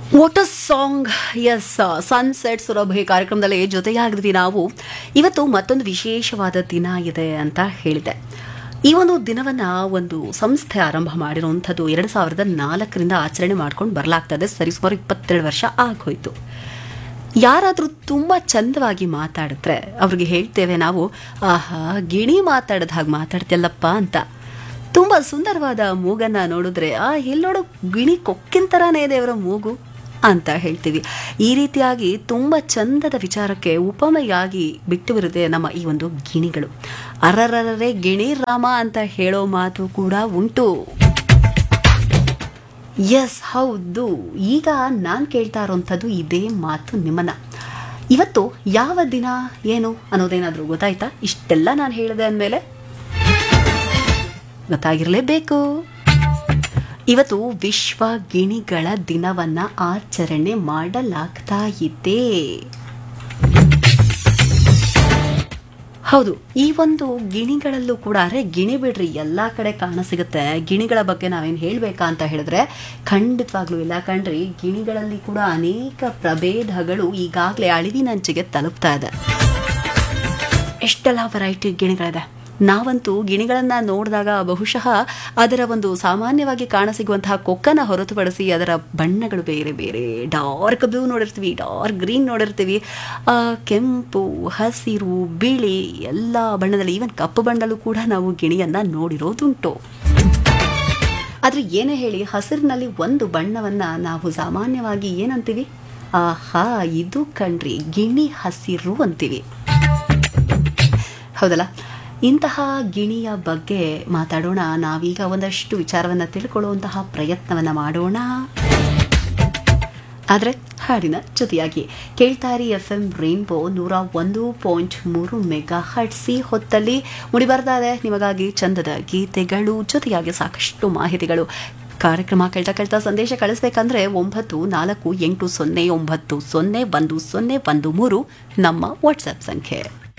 What a song. S, sunset Surabhi ಕಾರ್ಯಕ್ರಮದಲ್ಲಿ ಜೊತೆಯಾಗಿದ್ವಿ ನಾವು. ಇವತ್ತು ಮತ್ತೊಂದು ವಿಶೇಷವಾದ ದಿನ ಇದೆ ಅಂತ ಹೇಳಿದೆ. ಈ ಒಂದು ದಿನವನ್ನು ಒಂದು ಸಂಸ್ಥೆ ಆರಂಭ ಮಾಡಿರುವಂಥದ್ದು 2004ರಿಂದ ಆಚರಣೆ ಮಾಡ್ಕೊಂಡು ಬರಲಾಗ್ತದೆ. ಸರಿಸುಮಾರು 22 ವರ್ಷ ಆಗೋಯ್ತು. ಯಾರಾದರೂ ತುಂಬ ಚಂದವಾಗಿ ಮಾತಾಡಿದ್ರೆ ಅವ್ರಿಗೆ ಹೇಳ್ತೇವೆ ನಾವು, ಆಹಾ ಗಿಣಿ ಮಾತಾಡಿದ ಹಾಗೆ ಮಾತಾಡ್ತಿಯಲ್ಲಪ್ಪ ಅಂತ. ತುಂಬ ಸುಂದರವಾದ ಮೂಗನ್ನು ನೋಡಿದ್ರೆ ಎಲ್ಲೋಡು ಗಿಣಿ ಕೊಕ್ಕಿನ ಥರನೇ ಇದೆ ಅವರ ಮೂಗು ಅಂತ ಹೇಳ್ತೀವಿ. ಈ ರೀತಿಯಾಗಿ ತುಂಬ ಚಂದದ ವಿಚಾರಕ್ಕೆ ಉಪಮೆಯಾಗಿ ಬಿಟ್ಟು ಬರುತ್ತೆ ನಮ್ಮ ಈ ಒಂದು ಗಿಣಿಗಳು. ಅರರರರೆ ಗಿಣಿ ರಾಮ ಅಂತ ಹೇಳೋ ಮಾತು ಕೂಡ ಉಂಟು. ಎಸ್, ಹೌದು. ಈಗ ನಾನು ಕೇಳ್ತಾ ಇರೋಂಥದ್ದು ಇದೇ ಮಾತು ನಿಮ್ಮನ್ನ. ಇವತ್ತು ಯಾವ ದಿನ ಏನು ಅನ್ನೋದೇನಾದರೂ ಗೊತ್ತಾಯ್ತಾ? ಇಷ್ಟೆಲ್ಲ ನಾನು ಹೇಳಿದೆ ಅಂದಮೇಲೆ ಗೊತ್ತಾಗಿರಲೇಬೇಕು. ಇವತ್ತು ವಿಶ್ವ ಗಿಣಿಗಳ ದಿನವನ್ನ ಆಚರಣೆ ಮಾಡಲಾಗ್ತಾ ಇದೆ. ಹೌದು, ಈ ಒಂದು ಗಿಣಿಗಳಲ್ಲೂ ಕೂಡ ಗಿಣಿ ಬಿಡ್ರಿ ಎಲ್ಲ ಕಡೆ ಕಾಣಸಿಗುತ್ತೆ. ಗಿಣಿಗಳ ಬಗ್ಗೆ ನಾವೇನು ಹೇಳಬೇಕಾ ಅಂತ ಹೇಳಿದ್ರೆ ಖಂಡಿತವಾಗ್ಲೂ ಇಲ್ಲ ಕಣ್ರಿ. ಗಿಣಿಗಳಲ್ಲಿ ಕೂಡ ಅನೇಕ ಪ್ರಭೇದಗಳು ಈಗಾಗಲೇ ಅಳಿವಿನಂಚಿಗೆ ತಲುಪ್ತಾ ಇದೆ. ಎಷ್ಟೆಲ್ಲ ವೆರೈಟಿ ಗಿಣಿಗಳಿದೆ. ನಾವಂತೂ ಗಿಣಿಗಳನ್ನು ನೋಡಿದಾಗ ಬಹುಶಃ ಅದರ ಒಂದು ಸಾಮಾನ್ಯವಾಗಿ ಕಾಣಸಿಗುವಂತಹ ಕೊಕ್ಕನ್ನು ಹೊರತುಪಡಿಸಿ ಅದರ ಬಣ್ಣಗಳು ಬೇರೆ ಬೇರೆ. ಡಾರ್ಕ್ ಬ್ಲೂ ನೋಡಿರ್ತೀವಿ, ಡಾರ್ಕ್ ಗ್ರೀನ್ ನೋಡಿರ್ತೀವಿ, ಕೆಂಪು, ಹಸಿರು, ಬಿಳಿ ಎಲ್ಲ ಬಣ್ಣದಲ್ಲಿ, ಈವನ್ ಕಪ್ಪು ಬಣ್ಣದಲ್ಲೂ ಕೂಡ ನಾವು ಗಿಣಿಯನ್ನು ನೋಡಿರೋದುಂಟು. ಆದರೆ ಏನೇ ಹೇಳಿ, ಹಸಿರಿನಲ್ಲಿ ಒಂದು ಬಣ್ಣವನ್ನು ನಾವು ಸಾಮಾನ್ಯವಾಗಿ ಏನಂತೀವಿ? ಆಹಾ ಇದು ಕಣ್ರಿ ಗಿಣಿ ಹಸಿರು ಅಂತೀವಿ, ಹೌದಲ್ಲ? ಇಂತಹ ಗಿಣಿಯ ಬಗ್ಗೆ ಮಾತಾಡೋಣ. ನಾವೀಗ ಒಂದಷ್ಟು ವಿಚಾರವನ್ನು ತಿಳ್ಕೊಳ್ಳುವಂತಹ ಪ್ರಯತ್ನವನ್ನು ಮಾಡೋಣ. ಆದರೆ ಹಾಡಿನ ಜೊತೆಯಾಗಿ ಕೇಳ್ತಾರಿ FM ರೈನ್ಬೋ 101.3 ಮೆಗಾ ಹರ್ಟ್ಸ್. ಈ ಹೊತ್ತಲ್ಲಿ ಮುಡಿಬರ್ತಾ ಇದೆ ನಿಮಗಾಗಿ ಚಂದದ ಗೀತೆಗಳು, ಜೊತೆಯಾಗಿ ಸಾಕಷ್ಟು ಮಾಹಿತಿಗಳು. ಕಾರ್ಯಕ್ರಮ ಕೇಳ್ತಾ ಸಂದೇಶ ಕಳಿಸ್ಬೇಕಂದ್ರೆ 9480901013 ನಮ್ಮ ವಾಟ್ಸಪ್ ಸಂಖ್ಯೆ.